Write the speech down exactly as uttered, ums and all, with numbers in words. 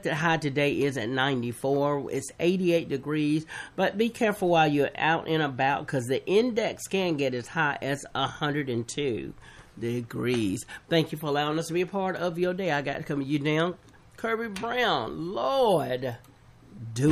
The high today is at ninety-four. It's eighty-eight degrees, but be careful while you're out and about because the index can get as high as one hundred two degrees. Thank you for allowing us to be a part of your day. I got to come you down. Kirby Brown, Lord, do